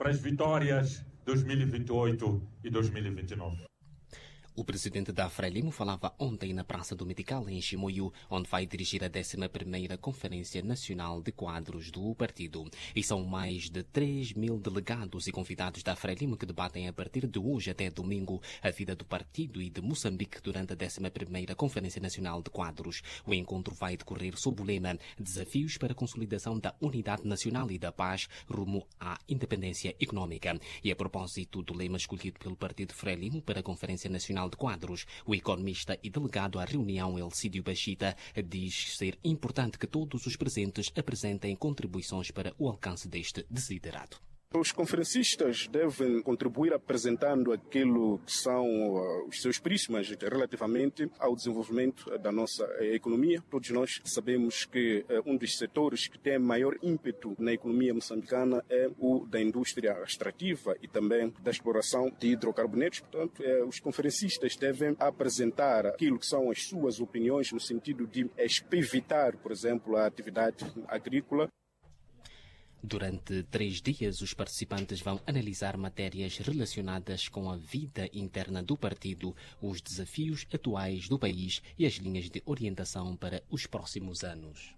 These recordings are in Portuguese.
para as vitórias 2028 e 2029. O presidente da Frelimo falava ontem na Praça do Medical, em Chimoio, onde vai dirigir a 11ª Conferência Nacional de Quadros do partido. E são mais de 3.000 delegados e convidados da Frelimo que debatem a partir de hoje até domingo a vida do partido e de Moçambique durante a 11ª Conferência Nacional de Quadros. O encontro vai decorrer sob o lema Desafios para a Consolidação da Unidade Nacional e da Paz rumo à Independência Económica. E a propósito do lema escolhido pelo Partido Frelimo para a Conferência Nacional de Quadros, o economista e delegado à reunião Elcídio Bachita diz ser importante que todos os presentes apresentem contribuições para o alcance deste desiderato. Os conferencistas devem contribuir apresentando aquilo que são os seus prismas relativamente ao desenvolvimento da nossa economia. Todos nós sabemos que um dos setores que tem maior ímpeto na economia moçambicana é o da indústria extrativa e também da exploração de hidrocarbonetos. Portanto, os conferencistas devem apresentar aquilo que são as suas opiniões no sentido de evitar, por exemplo, a atividade agrícola. Durante 3 dias, os participantes vão analisar matérias relacionadas com a vida interna do partido, os desafios atuais do país e as linhas de orientação para os próximos anos.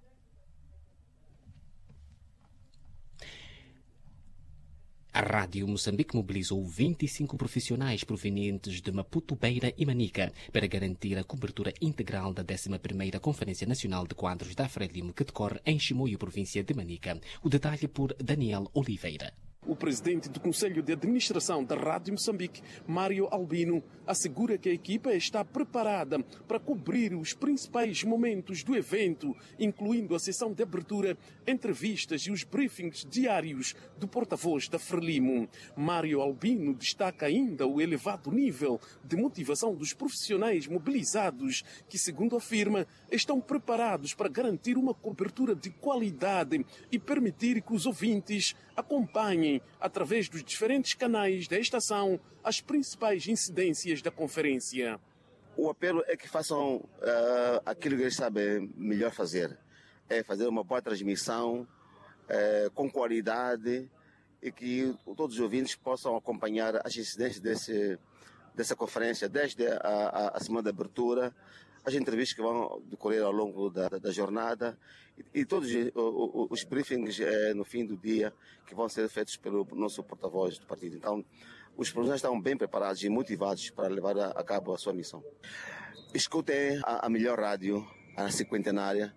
A Rádio Moçambique mobilizou 25 profissionais provenientes de Maputo, Beira e Manica para garantir a cobertura integral da 11ª Conferência Nacional de Quadros da Frelimo, que decorre em Chimoio, província de Manica. O detalhe por Daniel Oliveira. O presidente do Conselho de Administração da Rádio Moçambique, Mário Albino, assegura que a equipa está preparada para cobrir os principais momentos do evento, incluindo a sessão de abertura, entrevistas e os briefings diários do porta-voz da Frelimo. Mário Albino destaca ainda o elevado nível de motivação dos profissionais mobilizados, que, segundo afirma, estão preparados para garantir uma cobertura de qualidade e permitir que os ouvintes acompanhem, através dos diferentes canais da estação, as principais incidências da conferência. O apelo é que façam aquilo que eles sabem melhor fazer. É fazer uma boa transmissão, com qualidade, e que todos os ouvintes possam acompanhar as incidências dessa conferência, desde a semana de abertura, as entrevistas que vão decorrer ao longo da jornada e todos os briefings no fim do dia que vão ser feitos pelo nosso porta-voz do partido. Então, os profissionais estão bem preparados e motivados para levar a cabo a sua missão. Escutem a melhor rádio, a cinquentenária,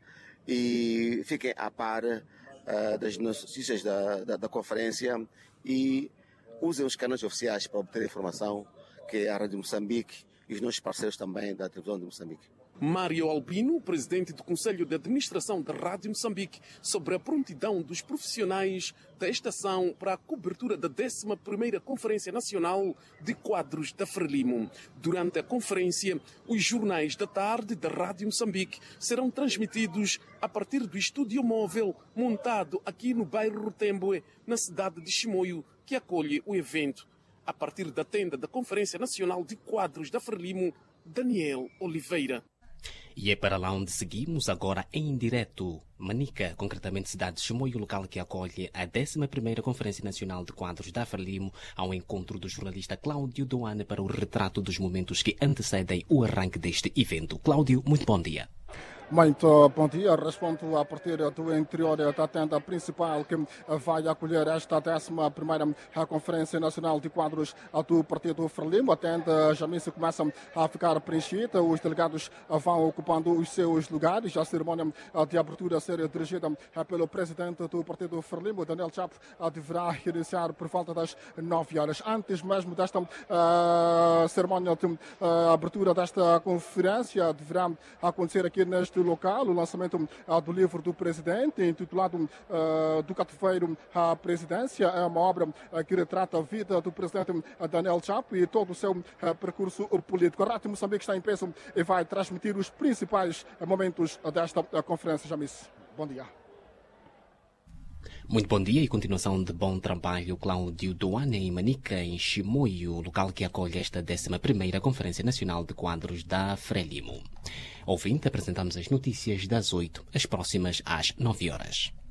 e fiquem a par das notícias da conferência e usem os canais oficiais para obter informação, que é a Rádio Moçambique e os nossos parceiros também da televisão de Moçambique. Mário Albino, presidente do Conselho de Administração da Rádio Moçambique, sobre a prontidão dos profissionais da estação para a cobertura da 11ª Conferência Nacional de Quadros da Frelimo. Durante a conferência, os jornais da tarde da Rádio Moçambique serão transmitidos a partir do estúdio móvel montado aqui no bairro Rutemboe, na cidade de Chimoio, que acolhe o evento. A partir da tenda da Conferência Nacional de Quadros da Frelimo, Daniel Oliveira. E é para lá onde seguimos agora em direto. Manica, concretamente cidade de Chimoio, local que acolhe a 11ª Conferência Nacional de Quadros da Frelimo, ao encontro do jornalista Cláudio Doane para o retrato dos momentos que antecedem o arranque deste evento. Cláudio, muito bom dia. Muito bom dia. Respondo a partir do interior da tenda principal que vai acolher esta 11ª Conferência Nacional de Quadros do Partido Frelimo. A tenda já começa a ficar preenchida. Os delegados vão ocupando os seus lugares. A cerimónia de abertura a ser dirigida pelo presidente do Partido Frelimo, Daniel Chapo, deverá iniciar por volta das 9 horas. Antes mesmo desta cerimónia de abertura desta conferência, deverá acontecer aqui neste local o lançamento do livro do presidente, intitulado Do Cativeiro à Presidência. É uma obra que retrata a vida do presidente Daniel Chapo e todo o seu percurso político. A Rádio Moçambique está em peso e vai transmitir os principais momentos desta conferência. Jamis, bom dia. Muito bom dia e continuação de bom trabalho, Cláudio Doane, em Manica, em Chimoio, local que acolhe esta 11ª Conferência Nacional de Quadros da Frelimo. Ouvinte, apresentamos as notícias das 8, as próximas às 9 horas.